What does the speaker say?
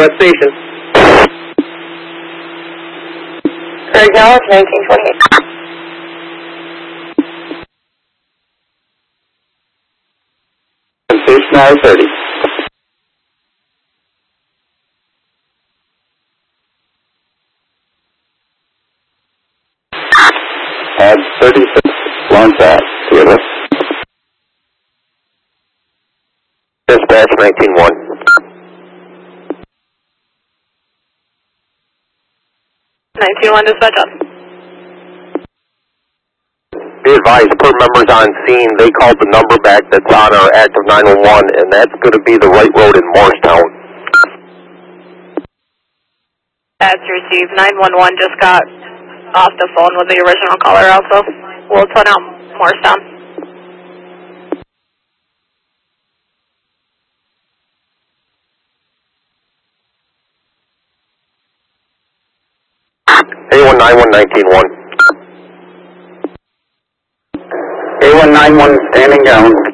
West Station. Acknowledge 1928. Station I-30. Pad 36, launch out. Theater. Dispatch 19-1. Dispatch up. Be advised, per members on scene, they called the number back that's on our active 911, and that's going to be the right road in Morristown. That's received. 911 just got off the phone with the original caller also. We'll turn out Morristown. A191 standing down.